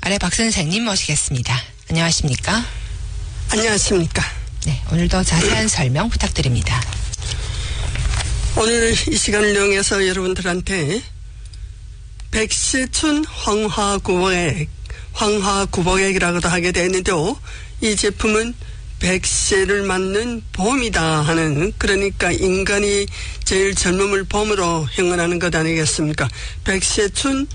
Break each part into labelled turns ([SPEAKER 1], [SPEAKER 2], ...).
[SPEAKER 1] 아래 박 선생님 모시겠습니다. 안녕하십니까?
[SPEAKER 2] 안녕하십니까?
[SPEAKER 1] 네, 오늘도 자세한 설명 부탁드립니다.
[SPEAKER 2] 오늘 이 시간을 이용해서 여러분들한테 백세춘 황화구복액이라고도 하게 되는데요. 이 제품은 백세를 맞는 봄이다 하는, 그러니까 인간이 제일 젊음을 봄으로 형언하는 것 아니겠습니까? 백세춘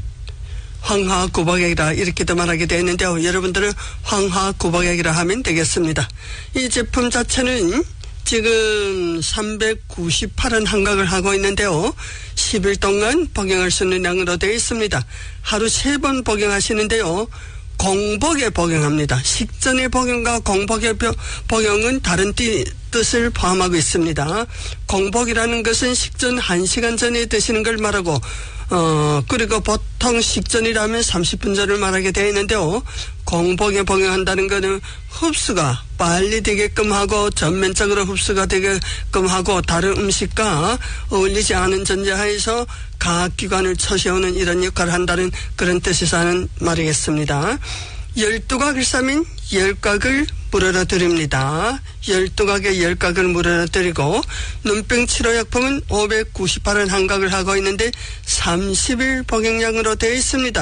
[SPEAKER 2] 황화구복액이라 이렇게도 말하게 되는데요. 여러분들은 황화구복액이라 하면 되겠습니다. 이 제품 자체는 지금 398원 한각을 하고 있는데요. 10일 동안 복용할 수 있는 양으로 되어 있습니다. 하루 3번 복용하시는데요. 공복에 복용합니다. 식전의 복용과 공복의 복용은 다른 뜻을 포함하고 있습니다. 공복이라는 것은 식전 1시간 전에 드시는 걸 말하고, 그리고 보통 식전이라면 30분 전을 말하게 되어 있는데요. 공복에 복용한다는 것은 흡수가 빨리 되게끔 하고 전면적으로 흡수가 되게끔 하고 다른 음식과 어울리지 않은 전제하에서 가학기관을 초시하는 이런 역할을 한다는 그런 뜻에서 하는 말이겠습니다. 12각을 싸면 10각을 물어러 드립니다. 12각에 10각을 물어러 드리고, 눈병 치료약품은 598원 한각을 하고 있는데 30일 복용량으로 되어 있습니다.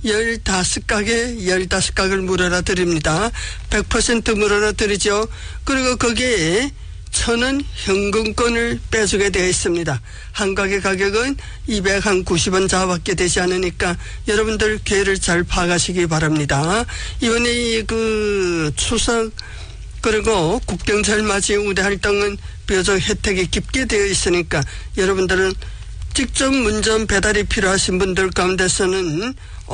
[SPEAKER 2] 15각에 15각을 물어러 드립니다. 100% 물어러 드리죠. 그리고 거기에 1,000원 현금권을 빼주게 되어 있습니다. 한 각의 가격은 290원 자밖에 되지 않으니까 여러분들 기회를 잘 파악하시기 바랍니다. 이번에 추석 그리고 국경절 맞이 우대 활동은 비교적 혜택이 깊게 되어 있으니까 여러분들은 직접 문전 배달이 필요하신 분들 가운데서는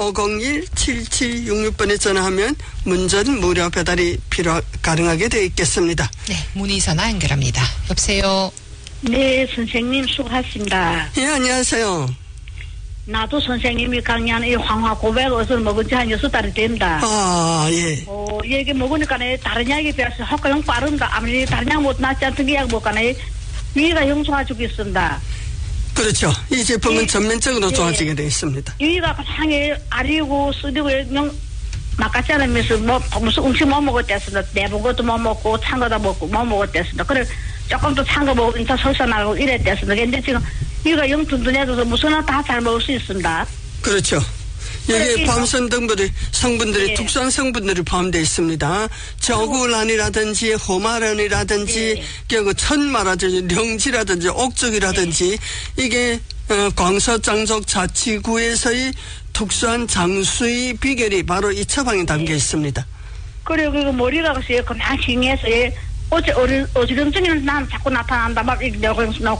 [SPEAKER 2] 501-7766번에 전화하면 문전 무료 배달이 가능하게 되어 있겠습니다.
[SPEAKER 1] 네, 문의 전화 연결합니다. 여보세요.
[SPEAKER 3] 네, 선생님 수고하십니다.
[SPEAKER 2] 예, 안녕하세요.
[SPEAKER 3] 나도 선생님이 강의하는 이 황화구백을 먹은 지 한 6달이 된다.
[SPEAKER 2] 아, 예.
[SPEAKER 3] 이게 먹으니까 다른 약에 비해서 효과가 빠른다. 아무리 다른 약 못 낫지 않던 약 먹거나 위가 형성해주고 있습니다.
[SPEAKER 2] 그렇죠. 이 제품은 전면적으로 좋아지게 되어 있습니다.
[SPEAKER 3] 위가 상해 아리고 쓰리고 막같지 않으면서 무슨 음식 못 먹었댔습니다. 내본 것도 못 먹고 찬 거도 먹고 못 먹었댔습니다. 그래 조금 더 찬 거 먹으면 인사 설사나고 이랬댔습니다. 근데 지금 위가 영 든든해져서 무슨 하나 다 잘 먹을 수 있습니다.
[SPEAKER 2] 그렇죠. 여기에 포함된 성분들이 특수한 성분들이 포함되어 있습니다. 저구란이라든지 호마란이라든지 천마라든지 령지라든지 옥적이라든지 이게 광서장족 자치구에서의 특수한 장수의 비결이 바로 이 처방에 담겨 있습니다.
[SPEAKER 3] 그리고 머리가 그냥 싱해서 어제 어지럼증이 난 자꾸 나타난다 막 이렇게